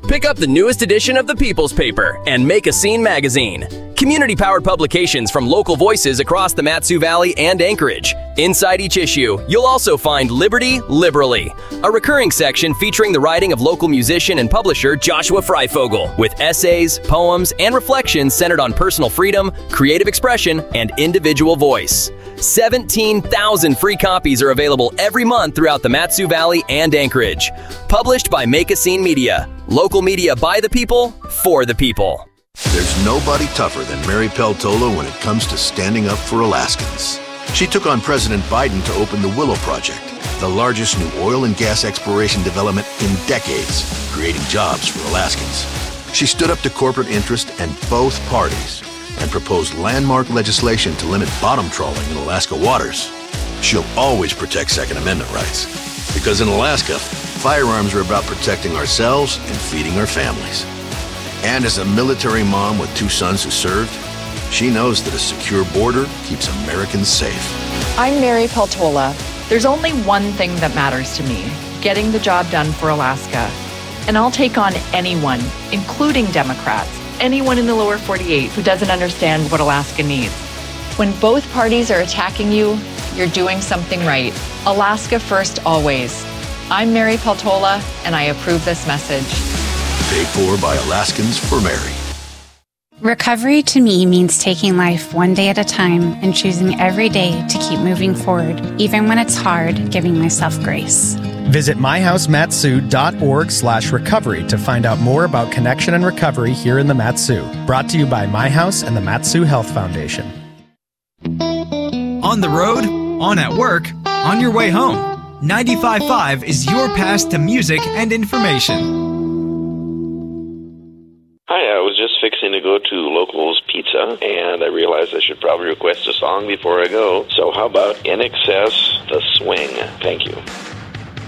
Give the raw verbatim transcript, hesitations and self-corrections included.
Pick up the newest edition of the People's Paper and Make a Scene magazine. Community-powered publications from local voices across the Mat-Su Valley and Anchorage. Inside each issue, you'll also find Liberty Liberally, a recurring section featuring the writing of local musician and publisher Joshua Freifogel, with essays, poems, and reflections centered on personal freedom, creative expression, and individual voice. seventeen thousand free copies are available every month throughout the Mat-Su Valley and Anchorage. Published by Make a Scene Media. Local media by the people, for the people. There's nobody tougher than Mary Peltola when it comes to standing up for Alaskans. She took on President Biden to open the Willow Project, the largest new oil and gas exploration development in decades, creating jobs for Alaskans. She stood up to corporate interest and both parties and proposed landmark legislation to limit bottom trawling in Alaska waters. She'll always protect Second Amendment rights, because in Alaska, firearms are about protecting ourselves and feeding our families. And as a military mom with two sons who served, she knows that a secure border keeps Americans safe. I'm Mary Peltola. There's only one thing that matters to me, getting the job done for Alaska. And I'll take on anyone, including Democrats, anyone in the lower forty-eight who doesn't understand what Alaska needs. When both parties are attacking you, you're doing something right. Alaska first always. I'm Mary Peltola, and I approve this message. Paid for by Alaskans for Mary. Recovery to me means taking life one day at a time and choosing every day to keep moving forward, even when it's hard, giving myself grace. Visit myhousematsu.org slash recovery to find out more about connection and recovery here in the Mat-Su. Brought to you by My House and the Mat-Su Health Foundation. On the road, on at work, on your way home. ninety-five point five is your pass to music and information. Hi, I was just fixing to go to Locals Pizza, and I realized I should probably request a song before I go. So how about In Excess, The Swing? Thank you.